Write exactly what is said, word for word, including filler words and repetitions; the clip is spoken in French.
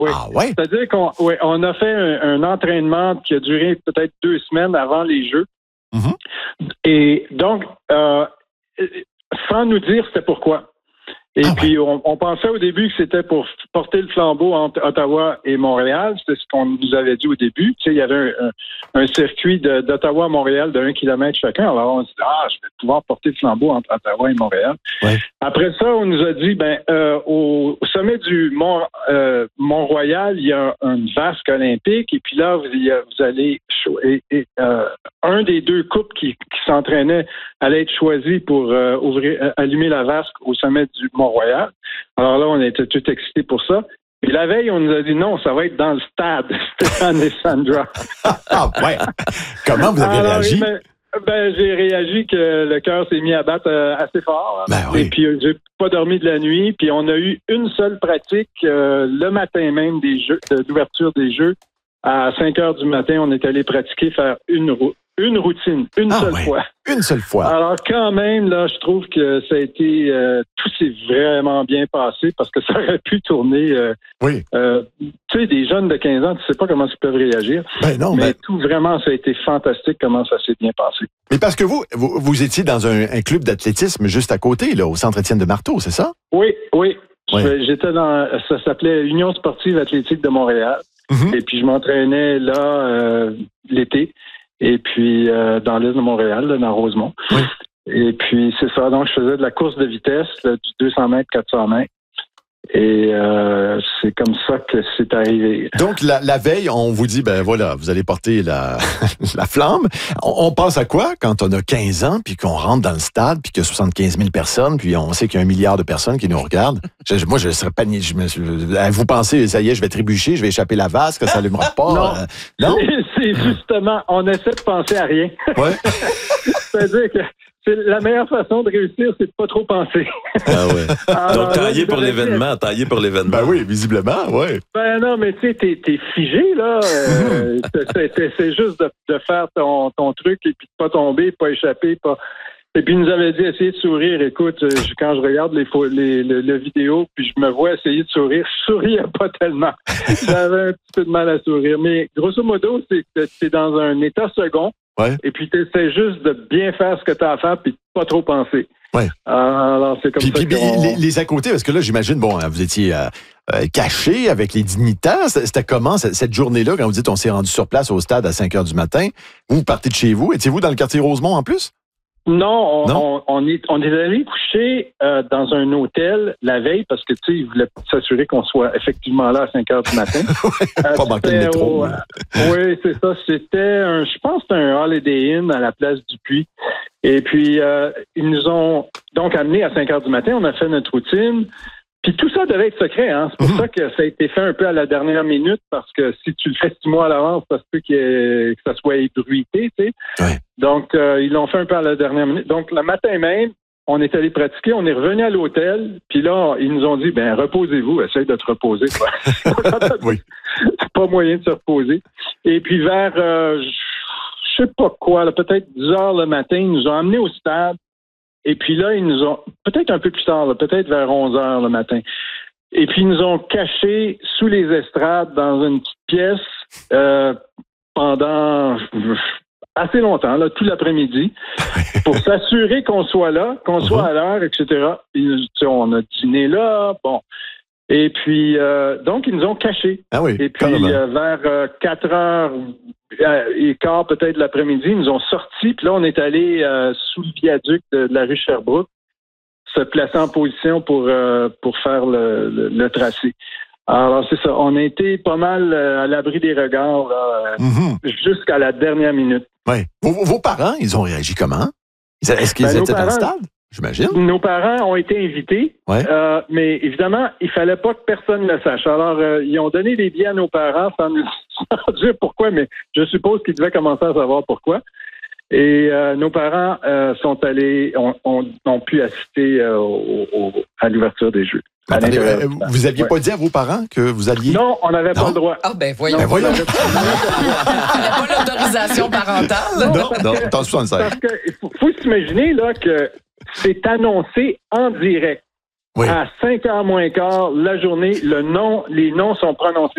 oui. Ah ouais? C'est-à-dire qu'on oui, on a fait un, un entraînement qui a duré peut-être deux semaines avant les Jeux. Mm-hmm. Et donc, euh, sans nous dire c'était pourquoi. Et ah puis, ouais. on, on pensait au début que c'était pour porter le flambeau entre Ottawa et Montréal. C'est ce qu'on nous avait dit au début. Tu sais, il y avait un, un, un circuit de, d'Ottawa à Montréal de un kilomètre chacun. Alors, on s'est dit, ah, je vais pouvoir porter le flambeau entre Ottawa et Montréal. Ouais. Après ça, on nous a dit, ben, euh, au, au sommet du Mont, euh, Mont-Royal, il y a un, un vasque olympique. Et puis là, vous, vous allez... Et, et, euh, un des deux couples qui, qui s'entraînaient allait être choisi pour euh, ouvrir, euh, allumer la vasque au sommet du Mont-Royal. Alors là, on était tout excités pour ça. Et la veille, on nous a dit non, ça va être dans le stade, Stéphane et Sandra. Ah ouais. Comment vous avez Alors, réagi? Ben, ben, j'ai réagi que le cœur s'est mis à battre euh, assez fort. Ben oui. Et puis, euh, j'ai pas dormi de la nuit. Puis, on a eu une seule pratique euh, le matin même des jeux, de l'ouverture des Jeux. À cinq heures du matin, on est allé pratiquer, faire une, rou- une routine, une ah seule ouais. fois. Une seule fois. Alors, quand même, là, je trouve que ça a été... Euh, tout s'est vraiment bien passé parce que ça aurait pu tourner... Euh, oui. Euh, tu sais, des jeunes de quinze ans, tu sais pas comment ils peuvent réagir. Ben non, mais ben... tout, vraiment, ça a été fantastique comment ça s'est bien passé. Mais parce que vous, vous, vous étiez dans un, un club d'athlétisme juste à côté, là, au Centre Étienne de Marteau, c'est ça? Oui, oui. Ouais. Je- J'étais dans... Ça s'appelait Union sportive athlétique de Montréal. Mm-hmm. Et puis, je m'entraînais là euh, l'été. Et puis, euh, dans l'île de Montréal, là, dans Rosemont. Oui. Et puis, c'est ça. Donc, je faisais de la course de vitesse, là, du deux cents mètres, quatre cents mètres. Et euh, c'est comme ça que c'est arrivé. Donc, la, la veille, on vous dit, ben voilà, vous allez porter la, la flamme. On, on pense à quoi quand on a quinze ans, puis qu'on rentre dans le stade, puis qu'il y a soixante-quinze mille personnes, puis on sait qu'il y a un milliard de personnes qui nous regardent? Je, moi, je serais pas... Je me, vous pensez, ça y est, je vais trébucher, je vais échapper la vasque, ça allumera pas? Non, euh, non? C'est, c'est justement, on essaie de penser à rien. Ouais. C'est-à-dire que c'est la meilleure façon de réussir, c'est de pas trop penser. Ah ouais. Alors, Donc, taillé là, pour vous avez l'événement, taillé pour l'événement. Ben oui, visiblement, ouais. Ben non, mais tu sais, t'es, t'es figé, là. Euh, c'est, c'est, c'est juste de, de faire ton, ton truc et puis de pas tomber, pas échapper, pas... Et puis, il nous avait dit, essayez de sourire. Écoute, je, quand je regarde les, les, les, les vidéos, puis je me vois essayer de sourire, je souriais pas tellement. J'avais un petit peu de mal à sourire. Mais grosso modo, c'est que t'es dans un état second. Ouais. Et puis, tu essaies juste de bien faire ce que tu as à faire puis de pas trop penser. Ouais. Alors, c'est comme Puis, ça puis qu'on... les, les à côté, parce que là, j'imagine, bon, vous étiez euh, euh, caché avec les dignitaires. C'était, c'était comment cette, cette journée-là, quand vous dites on s'est rendu sur place au stade à cinq heures du matin? Vous, vous partez de chez vous. Étiez-vous dans le quartier Rosemont en plus? Non, on, Non? on, on est on est allé coucher euh, dans un hôtel la veille parce que, tu sais, ils voulaient s'assurer qu'on soit effectivement là à cinq heures du matin. euh, pas manquer le métro. Au, euh, oui, c'est ça. C'était, un, je pense, que c'était un Holiday Inn à la place du Puy. Et puis, euh, ils nous ont donc amenés à cinq heures du matin. On a fait notre routine. Puis tout ça devait être secret. Hein? C'est pour mmh. ça que ça a été fait un peu à la dernière minute, parce que si tu le fais six mois à l'avance, ça se peut qu'il y ait, que ça soit ébruité. Tu sais. Ouais. Donc, euh, ils l'ont fait un peu à la dernière minute. Donc, le matin même, on est allé pratiquer, on est revenu à l'hôtel, puis là, ils nous ont dit, ben reposez-vous, essayez de te reposer. Oui. C'est pas moyen de se reposer. Et puis vers, euh, je sais pas quoi, là, peut-être dix heures le matin, ils nous ont amenés au stade. Et puis là, ils nous ont, peut-être un peu plus tard, là, peut-être vers onze heures le matin. Et puis, ils nous ont cachés sous les estrades dans une petite pièce euh, pendant assez longtemps, là, tout l'après-midi, pour s'assurer qu'on soit là, qu'on soit à l'heure, et cetera. Et, on a dîné là, bon. Et puis, euh, donc, ils nous ont cachés. Ah oui, et puis, euh, vers euh, quatre heures et quart, peut-être l'après-midi, ils nous ont sortis. Puis là, on est allé euh, sous le viaduc de, de la rue Sherbrooke, se placer en position pour, euh, pour faire le, le, le tracé. Alors, c'est ça. On a été pas mal euh, à l'abri des regards là, mm-hmm. jusqu'à la dernière minute. Oui. Vos, vos parents, ils ont réagi comment? Est-ce qu'ils ben, étaient parents... dans le stade? J'imagine. Nos parents ont été invités, ouais. euh, mais évidemment, il fallait pas que personne le sache. Alors, euh, ils ont donné des billets à nos parents sans nous sans dire pourquoi, mais je suppose qu'ils devaient commencer à savoir pourquoi. Et euh, nos parents euh, sont allés, ont, ont, ont pu assister euh, au, au, à l'ouverture des Jeux. Attendez, euh, vous aviez ouais. pas dit à vos parents que vous alliez... Non, on n'avait pas le droit. Ah, ben voyons. Ben voyons. On n'avait pas l'autorisation parentale. Là. Non, non, attends, soixante-seize. Parce qu'il faut, faut s'imaginer là, que c'est annoncé en direct. Oui. À cinq heures moins quart, la journée, le nom, les noms sont prononcés.